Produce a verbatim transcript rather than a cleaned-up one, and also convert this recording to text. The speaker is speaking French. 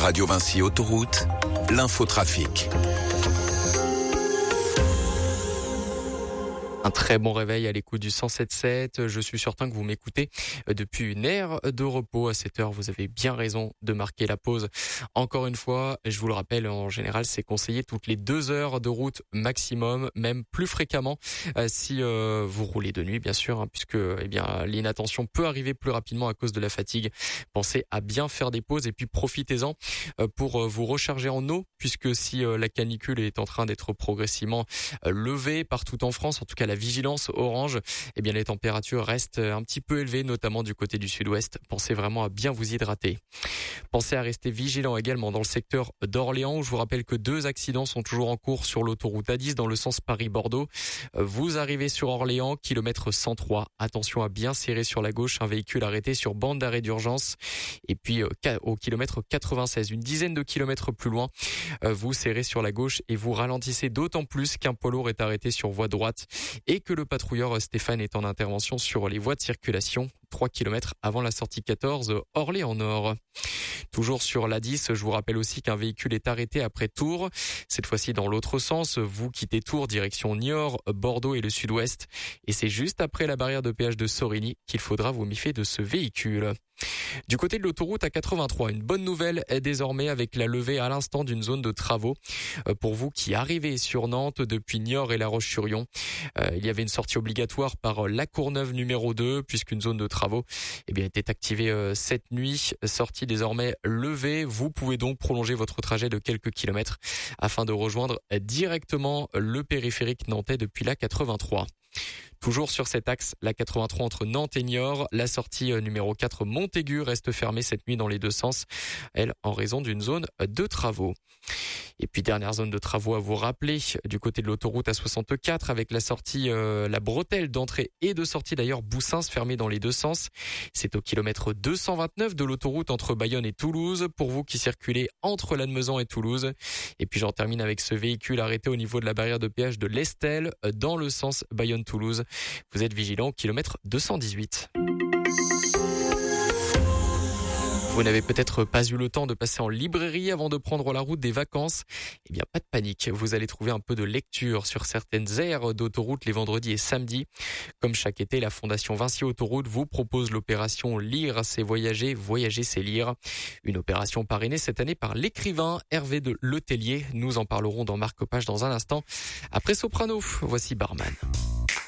Radio Vinci Autoroute, l'infotrafic. Un très bon réveil à l'écoute du cent sept sept. Je suis certain que vous m'écoutez depuis une ère de repos. À cette heure, vous avez bien raison de marquer la pause. Encore une fois, je vous le rappelle, en général, c'est conseillé toutes les deux heures de route maximum, même plus fréquemment, si euh, vous roulez de nuit, bien sûr, hein, puisque eh bien l'inattention peut arriver plus rapidement à cause de la fatigue. Pensez à bien faire des pauses et puis profitez-en pour vous recharger en eau, puisque si la canicule est en train d'être progressivement levée partout en France, en tout cas la vigilance orange, eh bien les températures restent un petit peu élevées, notamment du côté du sud-ouest. Pensez vraiment à bien vous hydrater. Pensez à rester vigilant également dans le secteur d'Orléans, où je vous rappelle que deux accidents sont toujours en cours sur l'autoroute A dix dans le sens Paris-Bordeaux. Vous arrivez sur Orléans, kilomètre cent trois. Attention à bien serrer sur la gauche, un véhicule arrêté sur bande d'arrêt d'urgence. Et puis au kilomètre quatre-vingt-seize, une dizaine de kilomètres plus loin, vous serrez sur la gauche et vous ralentissez d'autant plus qu'un poids lourd est arrêté sur voie droite et que le patrouilleur Stéphane est en intervention sur les voies de circulation, trois kilomètres avant la sortie quatorze, Orléans-Nord. Toujours sur l'A dix, je vous rappelle aussi qu'un véhicule est arrêté après Tours. Cette fois-ci dans l'autre sens, vous quittez Tours direction Niort, Bordeaux et le sud-ouest. Et c'est juste après la barrière de péage de Sorigny qu'il faudra vous méfier de ce véhicule. Du côté de l'autoroute A quatre-vingt-trois, une bonne nouvelle est désormais avec la levée à l'instant d'une zone de travaux. Pour vous qui arrivez sur Nantes depuis Niort et La Roche-sur-Yon, il y avait une sortie obligatoire par La Courneuve numéro deux, puisqu'une zone de travaux eh bien, était activée cette nuit. Sortie désormais levée, vous pouvez donc prolonger votre trajet de quelques kilomètres afin de rejoindre directement le périphérique nantais depuis l'A quatre-vingt-trois. Toujours sur cet axe, la quatre-vingt-trois entre Nantes et Niort, la sortie numéro quatre Montaigu reste fermée cette nuit dans les deux sens, elle en raison d'une zone de travaux. Et puis dernière zone de travaux à vous rappeler, du côté de l'autoroute A soixante-quatre avec la sortie, euh, la bretelle d'entrée et de sortie d'ailleurs Boussins fermée dans les deux sens. C'est au kilomètre deux cent vingt-neuf de l'autoroute entre Bayonne et Toulouse pour vous qui circulez entre Lannemezan et Toulouse. Et puis j'en termine avec ce véhicule arrêté au niveau de la barrière de péage de l'Estel dans le sens Bayonne-Toulouse. Vous êtes vigilant au kilomètre deux cent dix-huit. Vous n'avez peut-être pas eu le temps de passer en librairie avant de prendre la route des vacances. Eh bien, pas de panique. Vous allez trouver un peu de lecture sur certaines aires d'autoroute les vendredis et samedis. Comme chaque été, la Fondation Vinci Autoroute vous propose l'opération Lire, c'est voyager, voyager, c'est lire. Une opération parrainée cette année par l'écrivain Hervé de Letellier. Nous en parlerons dans Marque-Page dans un instant. Après Soprano, voici Barman.